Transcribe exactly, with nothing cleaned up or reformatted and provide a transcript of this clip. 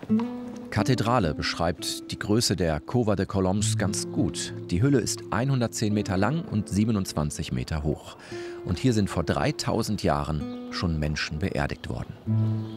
Kathedrale beschreibt die Größe der Cova de Coloms ganz gut. Die Hülle ist hundertzehn Meter lang und siebenundzwanzig Meter hoch. Und hier sind vor dreitausend Jahren schon Menschen beerdigt worden.